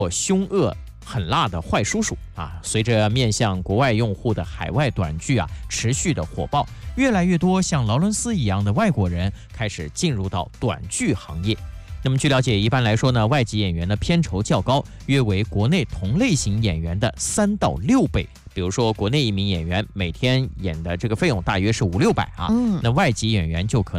凶恶狠辣的坏叔叔啊。随着面向国外用户的海外短剧啊持续的火爆，越来越多像劳伦斯一样的外国人开始进入到短剧行业。那么据了解，一般来说呢，外籍演员的片酬较高，约为国内同类型演员的3到6倍。比如说，国内一名演员每天演的这个费用大约是500-600啊，那外籍演员就可能